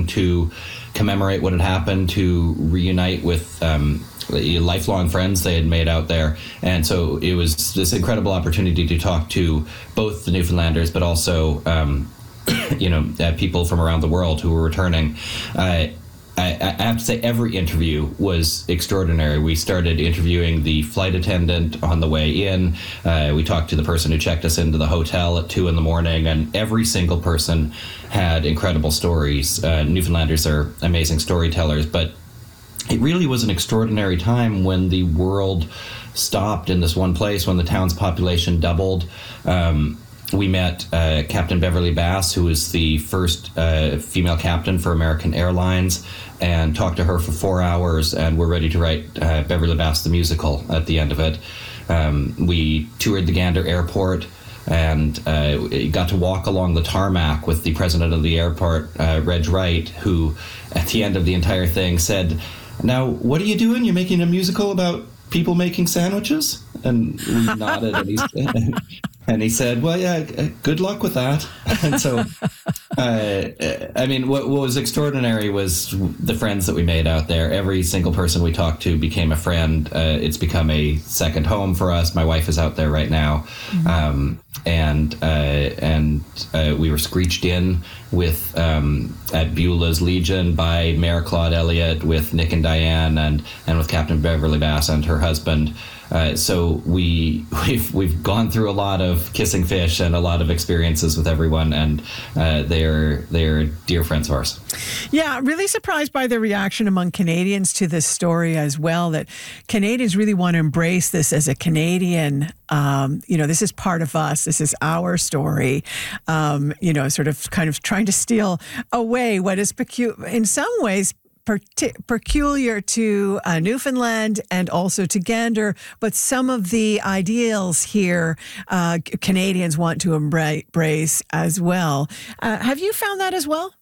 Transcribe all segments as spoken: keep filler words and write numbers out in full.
home to commemorate what had happened, to reunite with um, lifelong friends they had made out there. And so it was this incredible opportunity to talk to both the Newfoundlanders, but also, um, you know, uh, people from around the world who were returning. Uh, I, I have to say, every interview was extraordinary. We started interviewing the flight attendant on the way in. Uh, we talked to the person who checked us into the hotel at two in the morning, and every single person had incredible stories. Uh, Newfoundlanders are amazing storytellers, but it really was an extraordinary time when the world stopped in this one place, when the town's population doubled. Um, We met uh, Captain Beverly Bass, who was the first uh, female captain for American Airlines, and talked to her for four hours, and we're ready to write uh, Beverly Bass the musical at the end of it. Um, we toured the Gander Airport and uh, got to walk along the tarmac with the president of the airport, uh, Reg Wright, who at the end of the entire thing said, "Now, what are you doing? You're making a musical about people making sandwiches?" And we nodded, and he said, and he said, "Well, yeah, good luck with that." And so, uh, I mean, what, what was extraordinary was the friends that we made out there. Every single person we talked to became a friend. Uh, it's become a second home for us. My wife is out there right now. Mm-hmm. Um, and uh, and uh, we were screeched in with um, at Beulah's Legion by Mayor Claude Elliott, with Nick and Diane, and and with Captain Beverly Bass and her husband. Uh, so we we've we've gone through a lot of kissing fish and a lot of experiences with everyone, and uh, they're they're dear friends of ours. Yeah, really surprised by the reaction among Canadians to this story as well. That Canadians really want to embrace this as a Canadian. Um, you know, this is part of us. This is our story. Um, you know, sort of kind of trying to steal away what is pecu- in some ways. peculiar to uh, Newfoundland and also to Gander, but some of the ideals here uh, Canadians want to embrace as well. Uh, have you found that as well?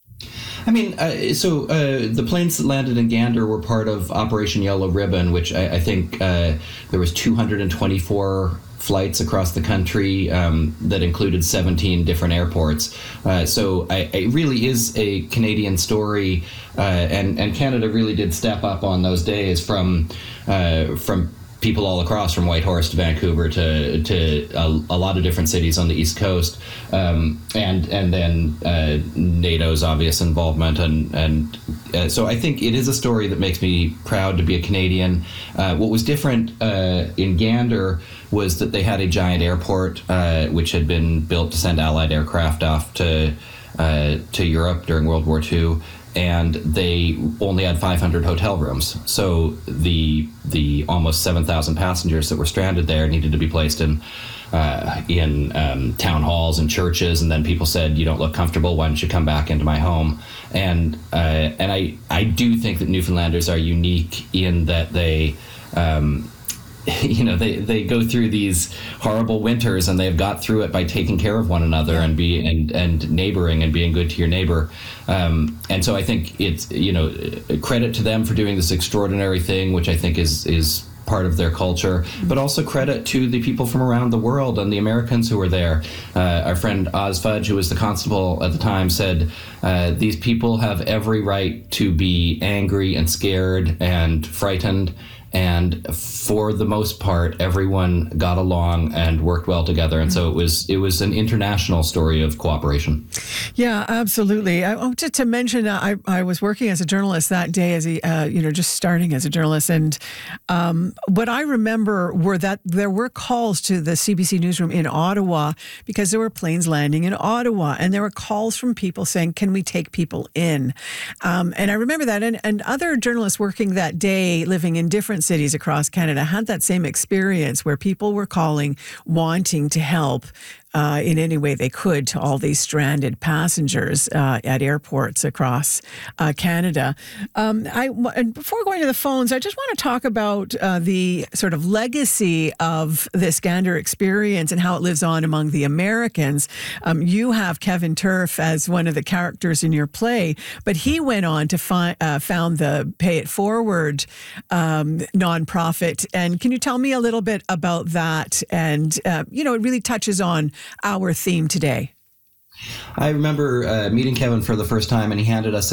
I mean, uh, so uh, the planes that landed in Gander were part of Operation Yellow Ribbon, which I, I think uh, there was two hundred twenty-four flights across the country um, that included seventeen different airports. Uh, so I, it really is a Canadian story, uh, and and Canada really did step up on those days from uh, from people all across, from Whitehorse to Vancouver to to a, a lot of different cities on the East Coast, um, and and then uh, NATO's obvious involvement, and and uh, so I think it is a story that makes me proud to be a Canadian. Uh, what was different uh, in Gander was that they had a giant airport uh, which had been built to send Allied aircraft off to uh, to Europe during World War Two. And they only had five hundred hotel rooms. So the the almost seven thousand passengers that were stranded there needed to be placed in uh, in um, town halls and churches. And then people said, "You don't look comfortable. Why don't you come back into my home?" And uh, and I I do think that Newfoundlanders are unique in that they. Um, you know, they, they go through these horrible winters, and they've got through it by taking care of one another and be and, and neighboring and being good to your neighbor. Um, and so I think it's, you know, credit to them for doing this extraordinary thing, which I think is is part of their culture, but also credit to the people from around the world and the Americans who were there. Uh, our friend Oz Fudge, who was the constable at the time, said, uh, these people have every right to be angry and scared and frightened. And for the most part, everyone got along and worked well together. And so it was it was an international story of cooperation. Yeah, absolutely. I wanted to mention, uh, I, I was working as a journalist that day, as a, uh, you know, just starting as a journalist. And um, what I remember were that there were calls to the C B C newsroom in Ottawa because there were planes landing in Ottawa. And there were calls from people saying, can we take people in? Um, and I remember that. And, and other journalists working that day, living in different cities across Canada, had that same experience where people were calling, wanting to help uh, in any way they could to all these stranded passengers uh, at airports across uh, Canada. Um, I, and before going to the phones, I just want to talk about uh, the sort of legacy of this Gander experience and how it lives on among the Americans. Um, you have Kevin Turf as one of the characters in your play, but he went on to find, uh, found the Pay It Forward um, nonprofit. And can you tell me a little bit about that? And, uh, you know, it really touches on our theme today. I remember uh, meeting Kevin for the first time, and he handed us